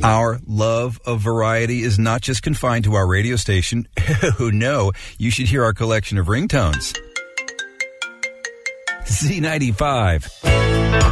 Our love of variety is not just confined to our radio station. Oh, no, you should hear our collection of ringtones. Z95.